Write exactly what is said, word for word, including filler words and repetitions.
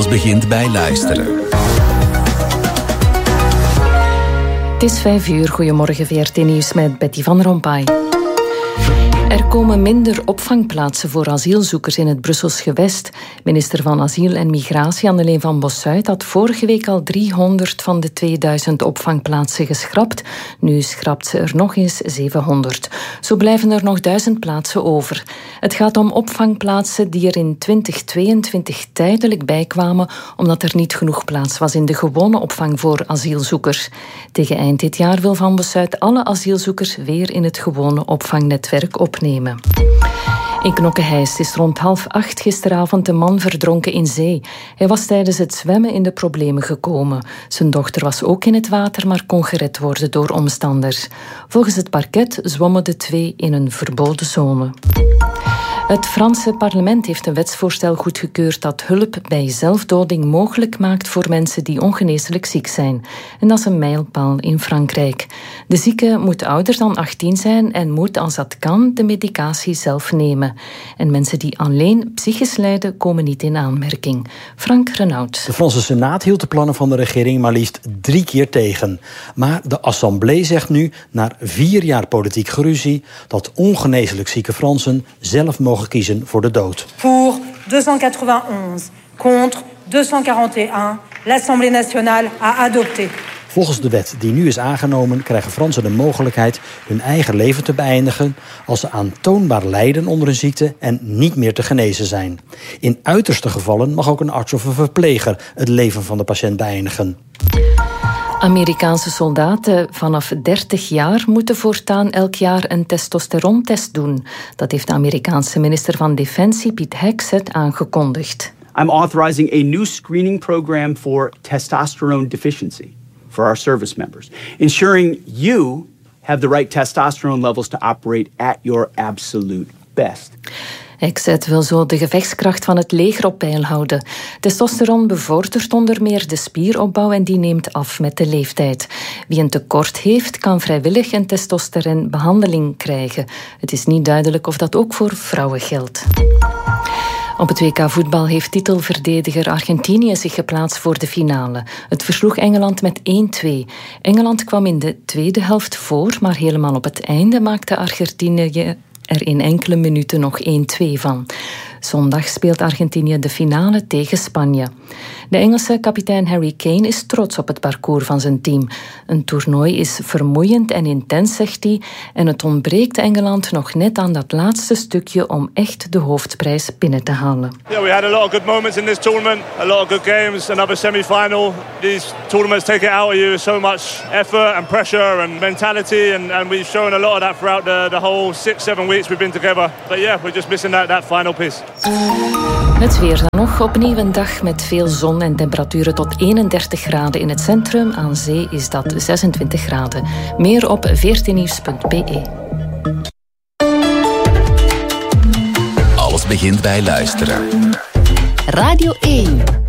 Alles begint bij luisteren. Het is vijf uur. Goedemorgen, V R T Nieuws met Betty van Rompuy. Er komen minder opvangplaatsen voor asielzoekers in het Brussels gewest. Minister van Asiel en Migratie Anneleen van Bossuyt had vorige week al driehonderd van de tweeduizend opvangplaatsen geschrapt. Nu schrapt ze er nog eens zevenhonderd. Zo blijven er nog duizend plaatsen over. Het gaat om opvangplaatsen die er in twintig tweeëntwintig tijdelijk bijkwamen omdat er niet genoeg plaats was in de gewone opvang voor asielzoekers. Tegen eind dit jaar wil Van Bossuyt alle asielzoekers weer in het gewone opvangnetwerk opnemen. In Knokke-Heist is rond half acht gisteravond een man verdronken in zee. Hij was tijdens het zwemmen in de problemen gekomen. Zijn dochter was ook in het water, maar kon gered worden door omstanders. Volgens het parket zwommen de twee in een verboden zone. Het Franse parlement heeft een wetsvoorstel goedgekeurd dat hulp bij zelfdoding mogelijk maakt voor mensen die ongeneeslijk ziek zijn. En dat is een mijlpaal in Frankrijk. De zieke moet ouder dan achttien zijn en moet, als dat kan, de medicatie zelf nemen. En mensen die alleen psychisch lijden komen niet in aanmerking. Frank Renaud. De Franse Senaat hield de plannen van de regering maar liefst drie keer tegen. Maar de Assemblée zegt nu, na vier jaar politiek geruzie, dat ongeneeslijk zieke Fransen zelf mogen kiezen voor de dood. Pour tweehonderdachtenondertig contre tweehonderdquarantéén, l'Assemblée nationale a adopté. Volgens de wet die nu is aangenomen krijgen Fransen de mogelijkheid hun eigen leven te beëindigen als ze aantoonbaar lijden onder een ziekte en niet meer te genezen zijn. In uiterste gevallen mag ook een arts of een verpleger het leven van de patiënt beëindigen. Amerikaanse soldaten vanaf dertig jaar moeten voortaan elk jaar een testosterontest doen. Dat heeft de Amerikaanse minister van Defensie, Pete Hegseth, aangekondigd. I'm authorizing a new screening program for testosterone deficiency for our service members, ensuring you have the right testosterone levels to operate at your absolute best. Hegseth wil zo de gevechtskracht van het leger op peil houden. Testosteron bevordert onder meer de spieropbouw en die neemt af met de leeftijd. Wie een tekort heeft, kan vrijwillig een testosteronbehandeling krijgen. Het is niet duidelijk of dat ook voor vrouwen geldt. Op het W K voetbal heeft titelverdediger Argentinië zich geplaatst voor de finale. Het versloeg Engeland met één twee. Engeland kwam in de tweede helft voor, maar helemaal op het einde maakte Argentinië er in enkele minuten nog één twee van. Zondag speelt Argentinië de finale tegen Spanje. De Engelse kapitein Harry Kane is trots op het parcours van zijn team. Een toernooi is vermoeiend en intens, zegt hij, en het ontbreekt Engeland nog net aan dat laatste stukje om echt de hoofdprijs binnen te halen. Yeah, we had a lot of good moments in this tournament, a lot of good games, another semi-final. These tournaments take it out of you, so much effort and pressure and mentality, and, and we've shown a lot of that throughout the, the whole six, seven weeks we've been together. But yeah, we're just missing that, that final piece. Het weer dan nog. Opnieuw een dag met veel zon en temperaturen tot eenendertig graden in het centrum. Aan zee is dat zesentwintig graden. Meer op v r t nieuws punt b e. Alles begint bij luisteren. Radio één.